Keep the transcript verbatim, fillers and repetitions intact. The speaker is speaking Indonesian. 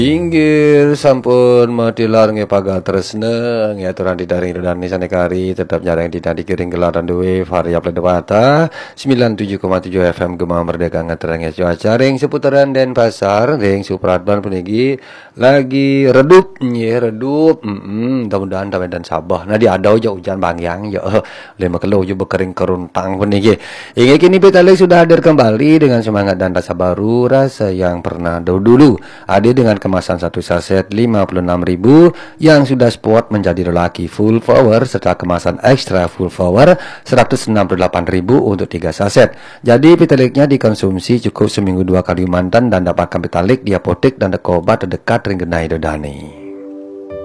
Inggir sampun matilar nge pagal tresna nge aturan didaring dan nisane kari tetap jarang tidak dikiring gelaran duwe variabel dewata sembilan puluh tujuh koma tujuh F M Gema Merdeka ngaterang cuaca ring seputaran dan pasar ring supratban penigi lagi redup nye redup mm mudah-mudahan damai dan sabah nah dia ada aja hujan bangyang ya lima kilo juga bekering keruntang penigi hingga kini Petalik sudah hadir kembali dengan semangat dan rasa baru rasa yang pernah dulu hadir dengan kemasan satu saset lima puluh enam ribu yang sudah spot menjadi lelaki full power serta kemasan ekstra full power seratus enam puluh delapan ribu untuk tiga saset. Jadi Petaliknya dikonsumsi cukup seminggu dua kali mantan dan dapatkan Petalik di apotek dan toko obat terdekat Ringgenai Dodani.